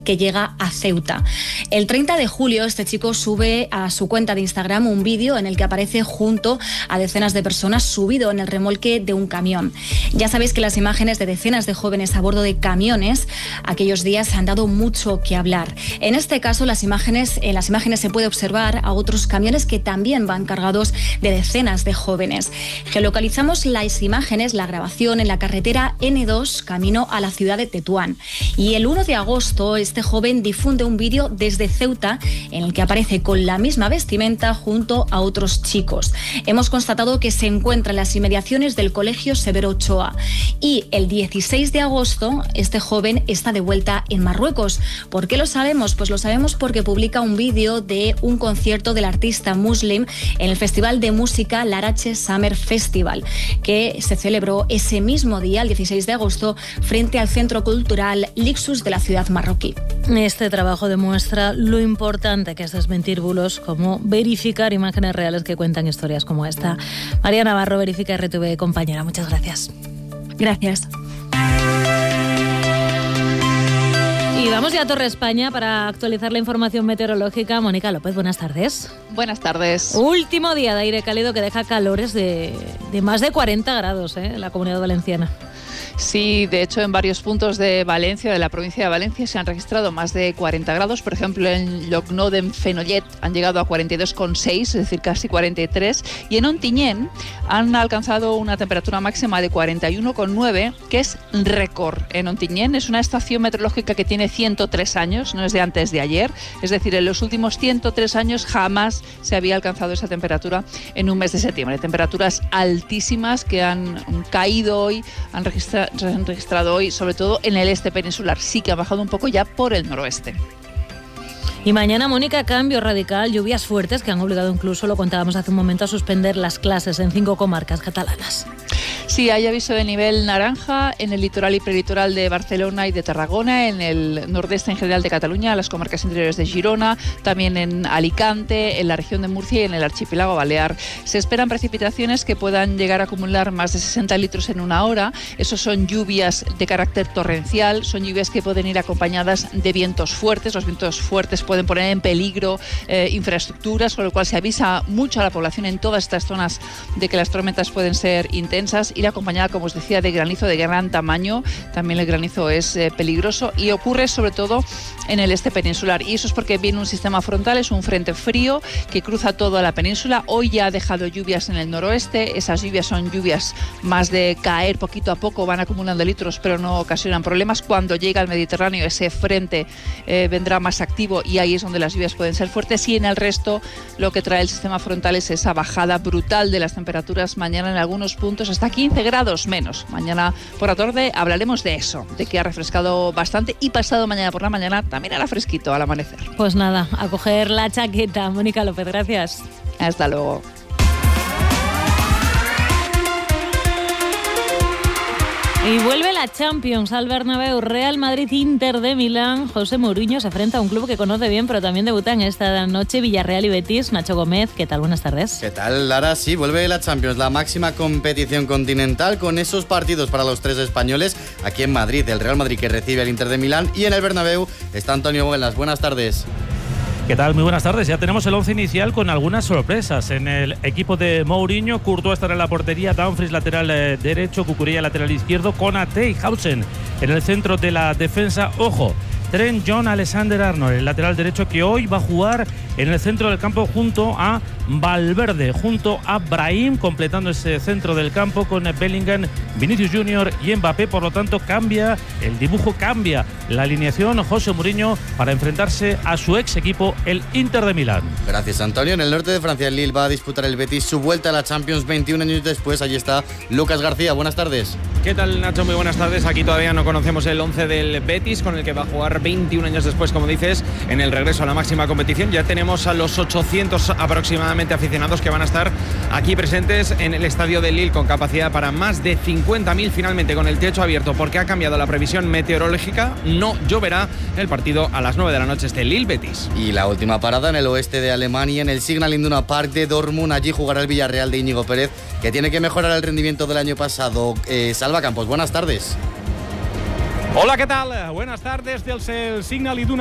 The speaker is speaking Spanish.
que llega a Ceuta. El 30 de julio este chico sube a su cuenta de Instagram un vídeo en el que aparece junto a decenas de personas subido en el remolque de un camión. Ya sabéis que las imágenes de decenas de jóvenes a bordo de camiones aquellos días han dado mucho que hablar. En este caso, en las imágenes se puede observar a otros camiones que también van cargados de decenas de jóvenes. Geolocalizamos las imágenes, la grabación en la carretera N2 camino a la ciudad de Tetuán. Y el 1 de agosto este joven difunde un vídeo desde Ceuta en el que aparece con la misma vestimenta junto a otros chicos. Hemos constatado que se encuentra en las inmediaciones del Colegio Severo Ochoa y el 16 de agosto este joven está de vuelta en Marruecos. ¿Por qué lo sabemos? Pues lo sabemos porque publica un vídeo de un concierto del artista Muslim en el Festival de Música Larache Summer Festival, que se celebró ese mismo día, el 16 de agosto, frente al Centro Cultural Lixus de la ciudad marroquí. Este trabajo demuestra lo importante que es desmentir bulos, como verificar imágenes reales que cuentan historias como esta. María Navarro, Verifica RTV, compañera. Muchas gracias. Gracias. Y vamos ya a Torre España para actualizar la información meteorológica. Mónica López, buenas tardes. Buenas tardes. Último día de aire cálido que deja calores de más de 40 grados en la Comunidad Valenciana. Sí, de hecho en varios puntos de Valencia, de la provincia de Valencia, se han registrado más de 40 grados. Por ejemplo, en Llocnou d'en Fenollet han llegado a 42,6, es decir, casi 43. Y en Ontinyent han alcanzado una temperatura máxima de 41,9, que es récord. En Ontinyent es una estación meteorológica que tiene 103 años, no es de antes de ayer. Es decir, en los últimos 103 años jamás se había alcanzado esa temperatura en un mes de septiembre. Temperaturas altísimas que han caído hoy, se han registrado hoy, sobre todo en el este peninsular. Sí que ha bajado un poco ya por el noroeste. Y mañana, Mónica, cambio radical, lluvias fuertes que han obligado incluso, lo contábamos hace un momento, a suspender las clases en 5 comarcas catalanas. Sí, hay aviso de nivel naranja en el litoral y prelitoral de Barcelona y de Tarragona, en el nordeste en general de Cataluña, las comarcas interiores de Girona, también en Alicante, en la región de Murcia y en el archipiélago balear. Se esperan precipitaciones que puedan llegar a acumular más de 60 litros en una hora. Esos son lluvias de carácter torrencial, son lluvias que pueden ir acompañadas de vientos fuertes. Los vientos fuertes pueden poner en peligro infraestructuras, con lo cual se avisa mucho a la población en todas estas zonas de que las tormentas pueden ser intensas. Ir acompañada, como os decía, de granizo de gran tamaño. También el granizo es peligroso y ocurre sobre todo en el este peninsular. Y eso es porque viene un sistema frontal, es un frente frío que cruza toda la península. Hoy ya ha dejado lluvias en el noroeste. Esas lluvias son lluvias más de caer poquito a poco, van acumulando litros, pero no ocasionan problemas. Cuando llega al Mediterráneo, ese frente vendrá más activo y ahí es donde las lluvias pueden ser fuertes. Y en el resto, lo que trae el sistema frontal es esa bajada brutal de las temperaturas. Mañana en algunos puntos hasta 15 grados menos. Mañana por la tarde hablaremos de eso, de que ha refrescado bastante, y pasado mañana por la mañana también hará fresquito al amanecer. Pues nada, a coger la chaqueta. Mónica López, gracias. Hasta luego. Y vuelve la Champions al Bernabéu. Real Madrid, Inter de Milán. José Mourinho se enfrenta a un club que conoce bien, pero también debuta en esta noche Villarreal y Betis. Nacho Gómez, ¿qué tal? Buenas tardes. ¿Qué tal, Lara? Sí, vuelve la Champions, la máxima competición continental, con esos partidos para los tres españoles. Aquí en Madrid, el Real Madrid que recibe al Inter de Milán, y en el Bernabéu está Antonio Buenas. Buenas tardes. ¿Qué tal? Muy buenas tardes. Ya tenemos el 11 inicial con algunas sorpresas. En el equipo de Mourinho, Courtois estará en la portería, Dumfries lateral derecho, Cucurella lateral izquierdo, Konaté y Hausen en el centro de la defensa. Ojo, Trent John Alexander-Arnold, el lateral derecho, que hoy va a jugar en el centro del campo junto a Valverde, junto a Brahim, completando ese centro del campo con Bellingham, Vinicius Junior y Mbappé. Por lo tanto, cambia el dibujo, cambia la alineación José Mourinho para enfrentarse a su ex equipo, el Inter de Milán. Gracias, Antonio. En el norte de Francia, el Lille va a disputar el Betis su vuelta a la Champions 21 años después. Allí está Lucas García. Buenas tardes. ¿Qué tal, Nacho? Muy buenas tardes. Aquí todavía no conocemos el 11 del Betis, con el que va a jugar 21 años después, como dices, en el regreso a la máxima competición. Ya tenemos a los 800 aproximadamente aficionados que van a estar aquí presentes en el estadio de Lille, con capacidad para más de 50.000, finalmente con el techo abierto, porque ha cambiado la previsión meteorológica. No lloverá. El partido a las 9 de la noche, este Lille-Betis. Y la última parada en el oeste de Alemania, en el Signal Iduna Park de Dortmund. Allí jugará el Villarreal de Íñigo Pérez, que tiene que mejorar el rendimiento del año pasado. Salva Campos, buenas tardes. Hola, ¿qué tal? Buenas tardes del Signal Iduna